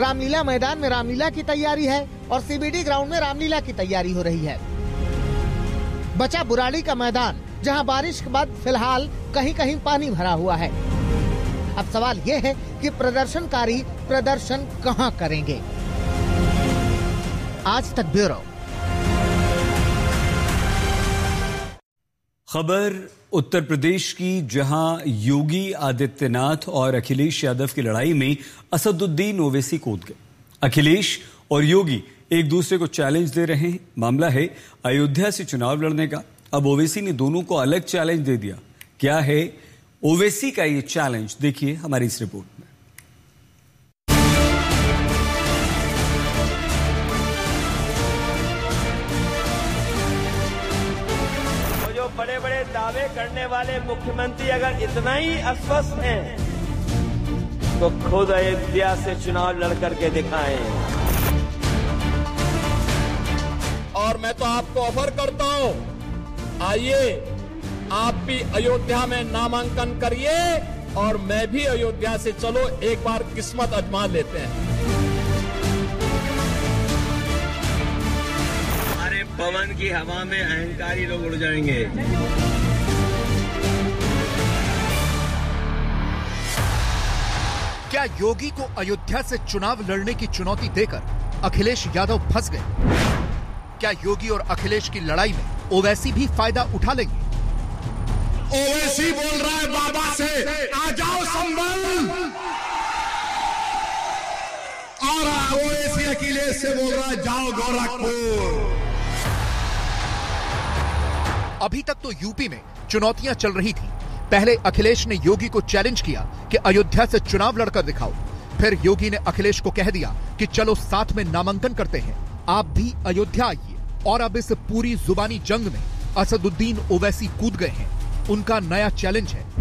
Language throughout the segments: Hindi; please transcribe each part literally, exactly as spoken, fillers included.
रामलीला मैदान में रामलीला की तैयारी है और सीबीडी ग्राउंड में रामलीला की तैयारी हो रही है। बचा बुराड़ी का मैदान, जहां बारिश के बाद फिलहाल कहीं कहीं पानी भरा हुआ है। अब सवाल ये है कि प्रदर्शनकारी प्रदर्शन कहां करेंगे। आज तक ब्यूरो। खबर उत्तर प्रदेश की, जहां योगी आदित्यनाथ और अखिलेश यादव की लड़ाई में असदुद्दीन ओवैसी कूद गए। अखिलेश और योगी एक दूसरे को चैलेंज दे रहे हैं। मामला है अयोध्या से चुनाव लड़ने का। अब ओवैसी ने दोनों को अलग चैलेंज दे दिया। क्या है ओवैसी का ये चैलेंज, देखिए हमारी इस रिपोर्ट में। बड़े बड़े दावे करने वाले मुख्यमंत्री अगर इतना ही अस्वस्थ हैं, तो खुद अयोध्या से चुनाव लड़ करके दिखाएं। और मैं तो आपको ऑफर करता हूं, आइए आप भी अयोध्या में नामांकन करिए और मैं भी अयोध्या से, चलो एक बार किस्मत आजमा लेते हैं। पवन की हवा में अहंकारी लोग उड़ जाएंगे। क्या योगी को अयोध्या से चुनाव लड़ने की चुनौती देकर अखिलेश यादव फंस गए? क्या योगी और अखिलेश की लड़ाई में ओवैसी भी फायदा उठा लेंगे? ओवैसी बोल रहा है बाबा से, आ जाओ संभल, और ओवैसी अखिलेश से बोल रहा है जाओ गोरखपुर। अभी तक तो यूपी में चुनौतियां चल रही थी। पहले अखिलेश ने योगी को चैलेंज किया कि अयोध्या से चुनाव लड़कर दिखाओ। फिर योगी ने अखिलेश को कह दिया कि चलो साथ में नामांकन करते हैं, आप भी अयोध्या आइए। और अब इस पूरी जुबानी जंग में असदुद्दीन ओवैसी कूद गए हैं। उनका नया चैलेंज है।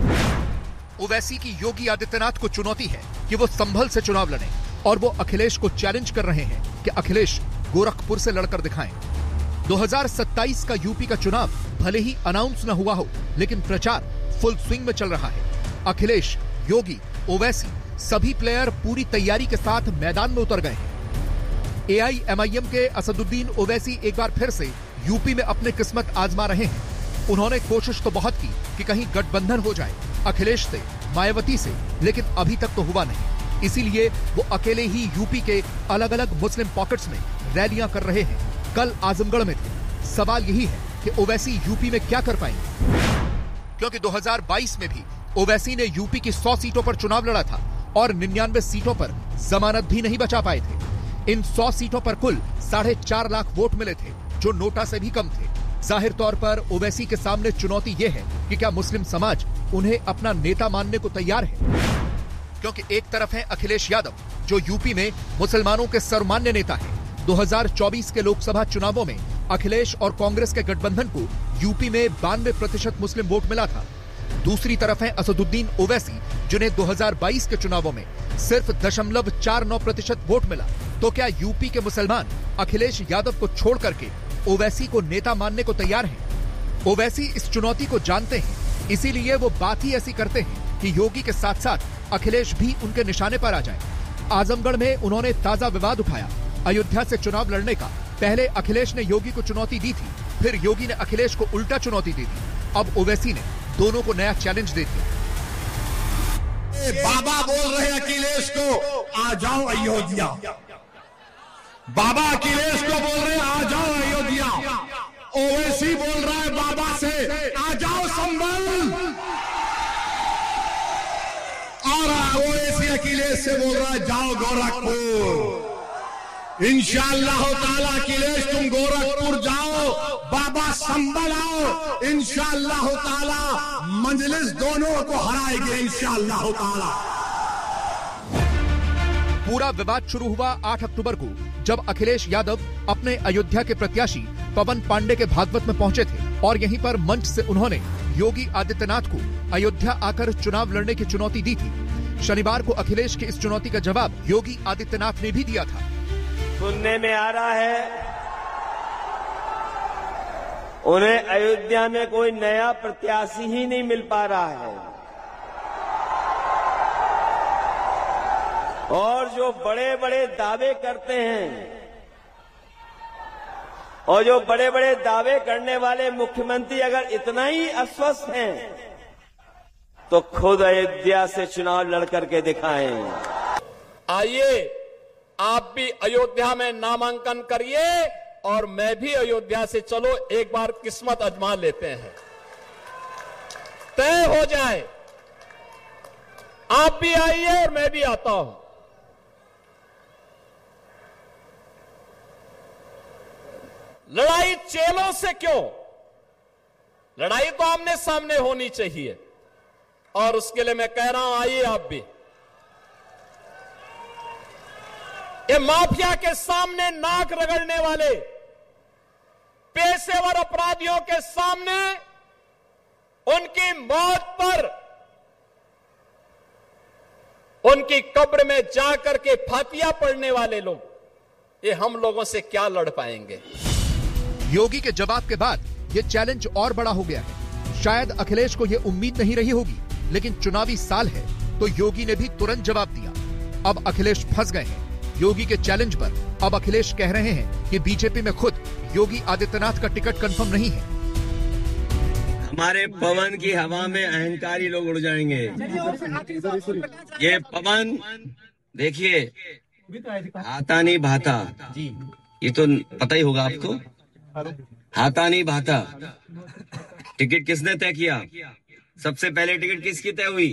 ओवैसी की योगी आदित्यनाथ को चुनौती है कि वो संभल से चुनाव लड़ें, और वो अखिलेश को चैलेंज कर रहे हैं कि अखिलेश गोरखपुर से लड़कर दिखाएं। दो हज़ार सत्ताईस का यूपी का चुनाव भले ही अनाउंस न हुआ हो, लेकिन प्रचार फुल स्विंग में चल रहा है। अखिलेश, योगी, ओवैसी सभी प्लेयर पूरी तैयारी के साथ मैदान में उतर गए हैं। एआईएमआईएम के असदुद्दीन ओवैसी एक बार फिर से यूपी में अपनी किस्मत आजमा रहे हैं। उन्होंने कोशिश तो बहुत की कि कहीं गठबंधन हो जाए अखिलेश से, मायावती से, लेकिन अभी तक तो हुआ नहीं। इसीलिए वो अकेले ही यूपी के अलग अलग मुस्लिम पॉकेट्स में रैलियां कर रहे हैं। कल आजमगढ़ में थे। सवाल यही है कि ओवैसी यूपी में क्या कर पाएंगे, क्योंकि दो हज़ार बाईस में भी ओवैसी ने यूपी की सौ सीटों पर चुनाव लड़ा था और निन्यानवे सीटों पर जमानत भी नहीं बचा पाए थे। इन सौ सीटों पर कुल साढ़े चार लाख वोट मिले थे, जो नोटा से भी कम थे। जाहिर तौर पर ओवैसी के सामने चुनौती यह है कि क्या मुस्लिम समाज उन्हें अपना नेता मानने को तैयार है, क्योंकि एक तरफ है अखिलेश यादव, जो यूपी में मुसलमानों के सर्वमान्य नेता है। दो हज़ार चौबीस के लोकसभा चुनावों में अखिलेश और कांग्रेस के गठबंधन को यूपी में बानवे प्रतिशत मुस्लिम वोट मिला था। दूसरी तरफ है असदुद्दीन ओवैसी, जिन्हें दो हज़ार बाईस के चुनावों में सिर्फ दशमलव चार नौ प्रतिशत वोट मिला। तो क्या यूपी के मुसलमान अखिलेश यादव को छोड़ करके ओवैसी को नेता मानने को तैयार हैं? ओवैसी इस चुनौती को जानते हैं, इसीलिए वो बात ही ऐसी करते हैं कि योगी के साथ साथ अखिलेश भी उनके निशाने पर आ जाए। आजमगढ़ में उन्होंने ताजा विवाद उठाया अयोध्या से चुनाव लड़ने का। पहले अखिलेश ने योगी को चुनौती दी थी, फिर योगी ने अखिलेश को उल्टा चुनौती दी थी। अब ओवैसी ने दोनों को नया चैलेंज दे दिया। बाबा बोल रहे अखिलेश को, आ जाओ अयोध्या। बाबा अखिलेश को बोल रहे आ जाओ अयोध्या। ओवैसी बोल रहा है बाबा से, आ जाओ संभल, और ओवैसी अखिलेश से बोल रहा है जाओ गोरखपुर। इंशाअल्लाह ताला अखिलेश तुम गोरखपुर जाओ, बाबा संभल आओ। इंशाअल्लाह ताला मंजलिस दोनों को हराएगी इंशाअल्लाह ताला। पूरा विवाद शुरू हुआ आठ अक्टूबर को, जब अखिलेश यादव अपने अयोध्या के प्रत्याशी पवन पांडे के भागवत में पहुंचे थे और यहीं पर मंच से उन्होंने योगी आदित्यनाथ को अयोध्या आकर चुनाव लड़ने की चुनौती दी थी। शनिवार को अखिलेश की इस चुनौती का जवाब योगी आदित्यनाथ ने भी दिया था। सुनने में आ रहा है उन्हें अयोध्या में कोई नया प्रत्याशी ही नहीं मिल पा रहा है। और जो बड़े बड़े दावे करते हैं और जो बड़े बड़े दावे करने वाले मुख्यमंत्री अगर इतना ही अस्वस्थ हैं तो खुद अयोध्या से चुनाव लड़ करके दिखाएं। आइए आप भी अयोध्या में नामांकन करिए और मैं भी अयोध्या से, चलो एक बार किस्मत आजमा लेते हैं, तय हो जाए। आप भी आइए और मैं भी आता हूं। लड़ाई चेलों से क्यों? लड़ाई तो आमने सामने होनी चाहिए और उसके लिए मैं कह रहा हूं आइए आप भी। ये माफिया के सामने नाक रगड़ने वाले पेशेवर अपराधियों के सामने उनकी मौत पर उनकी कब्र में जाकर के फातिया पढ़ने वाले लोग, ये हम लोगों से क्या लड़ पाएंगे? योगी के जवाब के बाद ये चैलेंज और बड़ा हो गया है। शायद अखिलेश को ये उम्मीद नहीं रही होगी, लेकिन चुनावी साल है तो योगी ने भी तुरंत जवाब दिया। अब अखिलेश फंस गए हैं योगी के चैलेंज पर। अब अखिलेश कह रहे हैं कि बीजेपी में खुद योगी आदित्यनाथ का टिकट कंफर्म नहीं है। हमारे पवन की हवा में अहंकारी लोग उड़ जाएंगे। ये पवन देखिए आता नहीं भाता, ये तो पता ही होगा आपको, हाथा नहीं भाता। टिकट किसने तय किया? सबसे पहले टिकट किसकी तय हुई?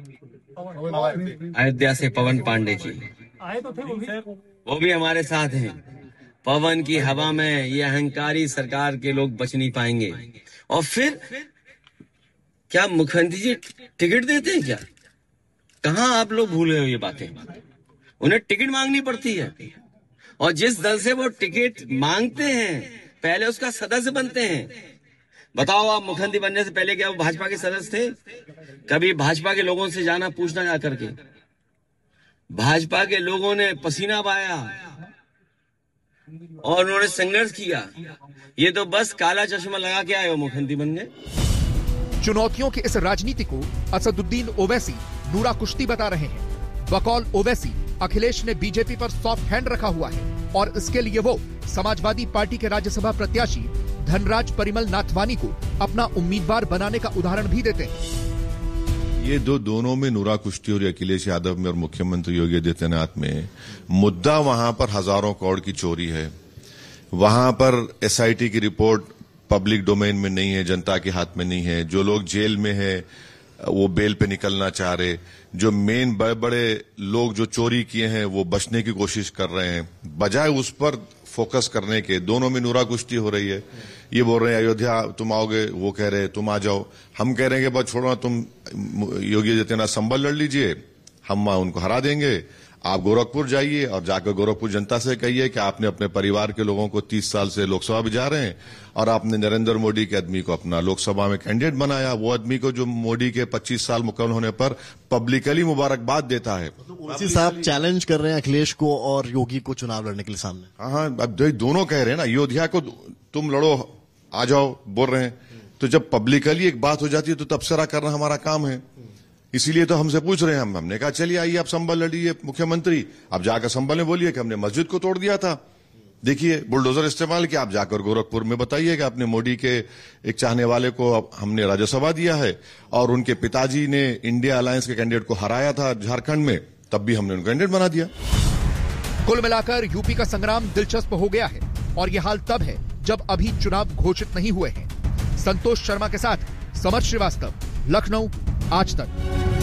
अयोध्या से पवन पांडे की। वो भी हमारे साथ हैं। पवन की हवा में ये अहंकारी सरकार के लोग बच नहीं पाएंगे। और फिर क्या मुख्यमंत्री जी टिकट देते हैं क्या? कहां आप लोग भूल गए हो ये बातें? उन्हें टिकट मांगनी पड़ती है और जिस दल से वो टिकट मांगते हैं पहले उसका सदस्य बनते हैं। बताओ आप मुख्यमंत्री बनने से पहले क्या वो भाजपा के सदस्य थे? कभी भाजपा के लोगों से जाना पूछना जा करके। भाजपा के लोगों ने पसीना बहाया और उन्होंने संघर्ष किया। ये तो बस काला चश्मा लगा के आए हो मुख्यमंत्री बन गए। चुनौतियों की इस राजनीति को असदुद्दीन ओवैसी नूरा कुश्ती बता रहे हैं। बकौल ओवैसी, अखिलेश ने बीजेपी पर सॉफ्ट हैंड रखा हुआ है और इसके लिए वो समाजवादी पार्टी के राज्यसभा प्रत्याशी धनराज परिमल नाथवानी को अपना उम्मीदवार बनाने का उदाहरण भी देते हैं। ये दो दोनों में नूरा कुश्ती और अखिलेश यादव में और मुख्यमंत्री योगी आदित्यनाथ में मुद्दा वहां पर हजारों करोड़ की चोरी है। वहां पर एसआईटी की रिपोर्ट पब्लिक डोमेन में नहीं है, जनता के हाथ में नहीं है। जो लोग जेल में है वो बेल पे निकलना चाह रहे, जो मेन बड़े बड़े लोग जो चोरी किए हैं वो बचने की कोशिश कर रहे हैं। बजाय उस पर फोकस करने के दोनों में नूरा कुश्ती हो रही है। ये बोल रहे हैं अयोध्या तुम आओगे, वो कह रहे हैं तुम आ जाओ। हम कह रहे हैं कि बस छोड़ो, तुम योगी आदित्यनाथ संभल लड़ लीजिए, हम उनको हरा देंगे। आप गोरखपुर जाइए और जाकर गोरखपुर जनता से कहिए कि आपने अपने परिवार के लोगों को तीस साल से लोकसभा में जा रहे हैं और आपने नरेंद्र मोदी के आदमी को अपना लोकसभा में कैंडिडेट बनाया। वो आदमी को जो मोदी के पच्चीस साल मुकम्मल होने पर पब्लिकली मुबारकबाद देता है। उसी साहब चैलेंज कर रहे हैं अखिलेश को और योगी को चुनाव लड़ने के लिए सामने। हाँ, अब दोनों कह रहे हैं ना, अयोध्या को तुम लड़ो, आ जाओ बोल रहे हैं। तो जब पब्लिकली एक बात हो जाती है तो तबसरा करना हमारा काम है। इसीलिए तो हमसे पूछ रहे हैं। हम हमने कहा चलिए आइए आप संभल लड़िए मुख्यमंत्री। आप जाकर संभल ने बोलिए कि हमने मस्जिद को तोड़ दिया था, देखिए बुलडोजर इस्तेमाल किया। आप जाकर गोरखपुर में बताइए कि आपने मोदी के एक चाहने वाले को हमने राज्यसभा दिया है और उनके पिताजी ने इंडिया अलायंस के कैंडिडेट को हराया था झारखंड में, तब भी हमने उनको कैंडिडेट बना दिया। कुल मिलाकर यूपी का संग्राम दिलचस्प हो गया है और यह हाल तब है जब अभी चुनाव घोषित नहीं हुए हैं। संतोष शर्मा के साथ समर श्रीवास्तव, लखनऊ, आज तक।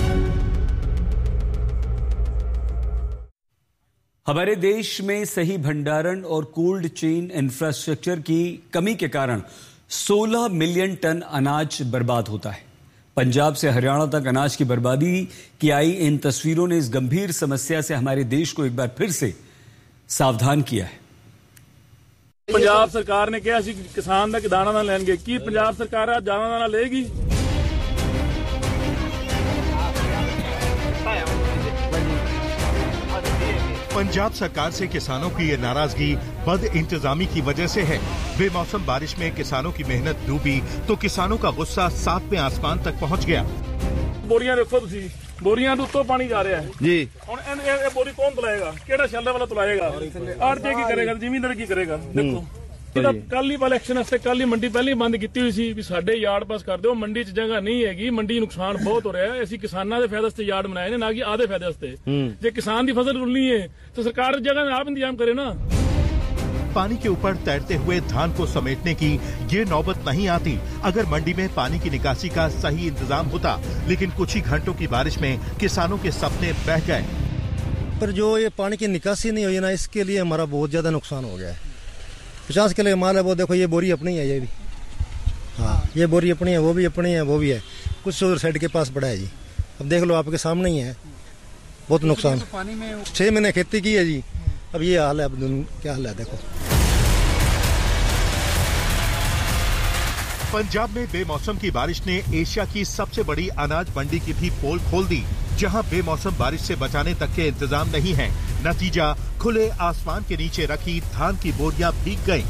हमारे देश में सही भंडारण और कोल्ड चेन इंफ्रास्ट्रक्चर की कमी के कारण सोलह मिलियन टन अनाज बर्बाद होता है। पंजाब से हरियाणा तक अनाज की बर्बादी की आई इन तस्वीरों ने इस गंभीर समस्या से हमारे देश को एक बार फिर से सावधान किया है। पंजाब सरकार ने कहा किसान का दाना ना लेंगे की पंजाब सरकार आज दाना ना लेगी। पंजाब सरकार से किसानों की ये नाराजगी बद इंतजामी की वजह से है। बेमौसम बारिश में किसानों की मेहनत डूबी तो किसानों का गुस्सा सातवें आसमान तक पहुंच गया। बोरियां देखो तुसी ਬੋਰੀਆਂ ਦੇ ਉੱਤੋਂ ਪਾਣੀ ਜਾ ਰਿਹਾ ਹੈ ਜੀ। ਹੁਣ ਇਹ ਇਹ ਬੋਰੀ ਕੌਣ ਤੁਲਾਏਗਾ? ਕਿਹੜਾ ਸ਼ੈਲਰ ਵਾਲਾ ਤੁਲਾਏਗਾ? ਆੜ੍ਹਤੀ ਕੀ ਕਰੇਗਾ? ਜ਼ਿਮੀਂਦਾਰ ਕੀ ਕਰੇਗਾ? ਦੇਖੋ ਇਹਦਾ ਕੱਲ ਹੀ ਵਾਲਾ ਐਕਸ਼ਨ ਵਾਸਤੇ ਕੱਲ ਹੀ ਮੰਡੀ ਪਹਿਲਾਂ ਹੀ ਬੰਦ ਕੀਤੀ ਹੋਈ ਸੀ ਵੀ ਸਾਡੇ ਯਾਰਡ ਪਾਸ ਕਰ ਦਿਓ। ਮੰਡੀ 'ਚ ਜਗ੍ਹਾ ਨਹੀਂ ਹੈਗੀ, ਮੰਡੀ ਨੁਕਸਾਨ ਬਹੁਤ ਹੋ ਰਿਹਾ ਹੈ। ਅਸੀਂ ਕਿਸਾਨਾਂ ਦੇ ਫਾਇਦੇ ਵਾਸਤੇ ਯਾਰਡ ਬਣਾਏ ਨੇ, ਨਾ ਕਿ ਆਦੇ ਫਾਇਦੇ ਵਾਸਤੇ। ਜੇ किसान की फसल रुलनी है तो सरकार जगह आप इंतजाम करे ना। पानी के ऊपर तैरते हुए धान को समेटने की ये नौबत नहीं आती अगर मंडी में पानी की निकासी का सही इंतजाम होता, लेकिन कुछ ही घंटों की बारिश में किसानों के सपने बह गए। पर जो ये पानी की निकासी नहीं हुई ना, इसके लिए हमारा बहुत ज्यादा नुकसान हो गया है। पचास किलो माल है वो, देखो ये बोरी अपनी है, ये भी हाँ ये बोरी अपनी है, वो भी अपनी है, वो भी है, कुछ उधर साइड के पास पड़ा है जी। अब देख लो आपके सामने ही है, बहुत नुकसान। छह महीने खेती की है जी, अब ये हाल है। अब क्या हाल है देखो। पंजाब में बेमौसम की बारिश ने एशिया की सबसे बड़ी अनाज मंडी की भी पोल खोल दी, जहां बेमौसम बारिश से बचाने तक के इंतजाम नहीं है। नतीजा, खुले आसमान के नीचे रखी धान की बोरियां भीग गईं।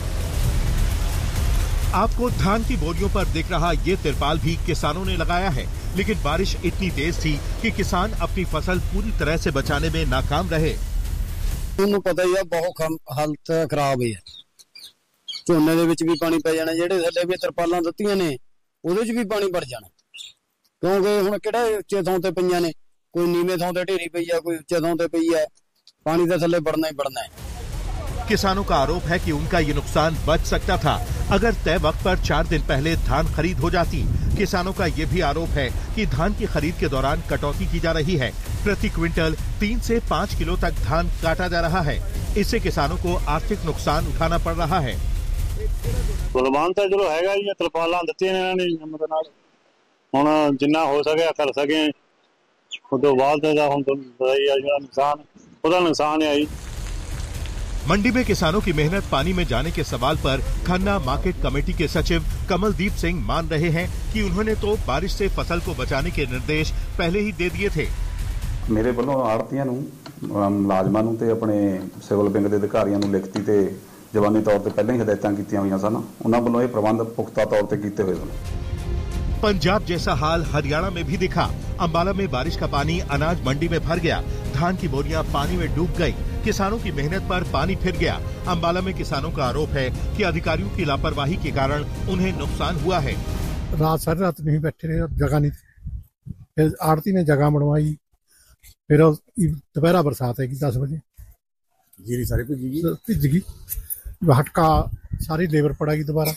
आपको धान की बोरियों पर दिख रहा ये तिरपाल भी किसानों ने लगाया है, लेकिन बारिश इतनी तेज थी कि किसान अपनी फसल पूरी तरह से बचाने में नाकाम रहे। ਤੁਹਾਨੂੰ ਪਤਾ ਹੀ ਆ, ਬਹੁਤ ਹਾਲਤ ਖਰਾਬ ਹੈ। ਝੋਨੇ ਦੇ ਵਿੱਚ ਵੀ ਪਾਣੀ ਪੈ ਜਾਣਾ, ਜਿਹੜੇ ਥੱਲੇ ਵੀ ਤਰਪਾਲਾਂ ਦਿੱਤੀਆਂ ਨੇ ਉਹਦੇ 'ਚ ਵੀ ਪਾਣੀ ਭਰ ਜਾਣਾ, ਕਿਉਂਕਿ ਹੁਣ ਕਿਹੜਾ ਉੱਚੇ ਥਾਂ ਤੇ ਪਈਆਂ ਨੇ, ਕੋਈ ਨੀਵੇਂ ਥਾਂ ਤੇ ਢੇਰੀ ਪਈ ਆ, ਕੋਈ ਉੱਚੇ ਥਾਂ ਤੇ ਪਈ ਆ, पानी तो थल्ले बढ़ना ही बढ़ना है। किसानों का आरोप है कि उनका ये नुकसान बच सकता था अगर तय वक्त पर चार दिन पहले धान खरीद हो जाती। किसानों का ये भी आरोप है कि धान की खरीद के दौरान कटौती की जा रही है। प्रति क्विंटल तीन से पाँच किलो तक धान काटा जा रहा है। इससे किसानों को आर्थिक नुकसान उठाना पड़ रहा है। कुलबान तो चलो हैगा ही, तरपालां दित्तियां ने इन्हां ने हिम्मत नाल, हुण जिन्ना हो सके कर सके। उदों बाद दा हुण तुहानूं पता ही आ, जिहड़ा नुकसान ਉਹਦਾ ਨੁਕਸਾਨ ਹੈ। मंडी में किसानों की मेहनत पानी में जाने के सवाल पर खन्ना मार्केट कमेटी के सचिव कमलदीप सिंह मान रहे हैं कि उन्होंने तो बारिश से फसल को बचाने के निर्देश पहले ही दे दिए थे। मेरे ਵੱਲੋਂ ਆੜ੍ਹਤੀਆਂ ਨੂੰ, ਮੁਲਾਜ਼ਮਾਂ ਨੂੰ ਤੇ ਆਪਣੇ ਸਿਵਲ ਵਿੰਗ ਦੇ ਅਧਿਕਾਰੀਆਂ ਨੂੰ ਲਿਖਤੀ ਤੇ ਜਵਾਨੀ ਤੌਰ ਤੇ ਪਹਿਲਾਂ ਹੀ ਹਦਾਇਤਾਂ ਕੀਤੀਆਂ ਹੋਈਆਂ ਸਨ। ਉਹਨਾਂ ਵੱਲੋਂ ਇਹ ਪ੍ਰਬੰਧ ਪੁਖਤਾ ਤੌਰ ਤੇ ਕੀਤੇ ਹੋਏ ਸਨ। पंजाब जैसा हाल हरियाणा में भी दिखा। अंबाला में बारिश का पानी अनाज मंडी में भर गया, धान की बोरियां पानी में डूब गई, किसानों की मेहनत पर पानी फिर गया। अंबाला में किसानों का आरोप है कि अधिकारियों की लापरवाही के कारण उन्हें नुकसान हुआ है। रात सारी रात नहीं बैठे रहे, जगह नहीं थी, फिर आड़ती ने जगह बनवाई, फिर दोपहरा बरसात है दस बजे, जीरी सारी भिज गई, हटका सारी लेबर पड़ेगी दोबारा।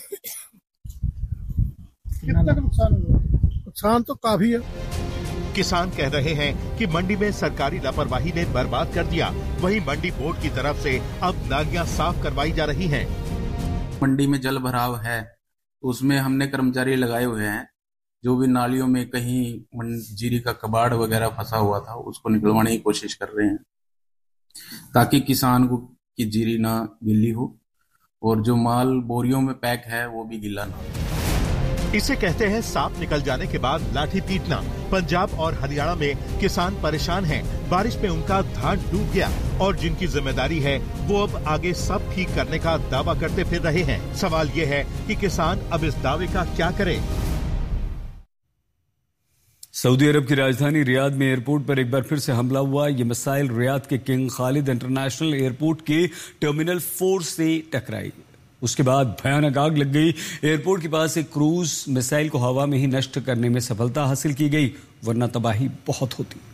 कितना नुकसान हुआ? नुकसान तो काफी है। किसान कह रहे हैं कि मंडी में सरकारी लापरवाही ने बर्बाद कर दिया। वहीं मंडी बोर्ड की तरफ से अब नालियां साफ करवाई जा रही हैं। मंडी में जल भराव है, उसमें हमने कर्मचारी लगाए हुए हैं, जो भी नालियों में कहीं जीरी का कबाड़ वगैरह फंसा हुआ था उसको निकलवाने की कोशिश कर रहे हैं, ताकि किसान को की जीरी ना गीली हो और जो माल बोरियों में पैक है वो भी गीला ना हो। इसे कहते हैं सांप निकल जाने के बाद लाठी पीटना। पंजाब और हरियाणा में किसान परेशान हैं। बारिश में उनका धान डूब गया और जिनकी जिम्मेदारी है वो अब आगे सब ठीक करने का दावा करते फिर रहे हैं। सवाल ये है कि किसान अब इस दावे का क्या करे। सऊदी अरब की राजधानी रियाद में एयरपोर्ट पर एक बार फिर से हमला हुआ। ये मिसाइल रियाद के किंग खालिद इंटरनेशनल एयरपोर्ट के टर्मिनल फोर से टकराई। उसके बाद भयानक आग लग गई। एयरपोर्ट के पास एक क्रूज मिसाइल को हवा में ही नष्ट करने में सफलता हासिल की गई, वरना तबाही बहुत होती।